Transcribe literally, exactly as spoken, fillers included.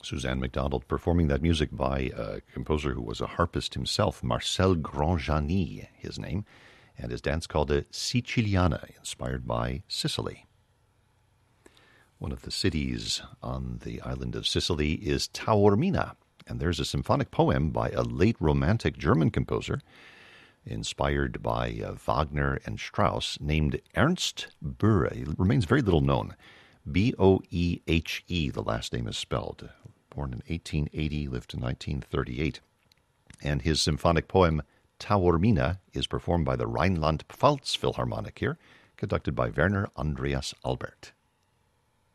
Suzanne MacDonald performing that music by a composer who was a harpist himself, Marcel Grandjani, his name, and his dance called a Siciliana, inspired by Sicily. One of the cities on the island of Sicily is Taormina, and there's a symphonic poem by a late Romantic German composer inspired by uh, Wagner and Strauss named Ernst Boehe. He remains very little known. B O E H E, the last name is spelled. Born in eighteen eighty, lived to nineteen thirty-eight. And his symphonic poem, Taormina, is performed by the Rhineland-Pfalz Philharmonic here, conducted by Werner Andreas Albert.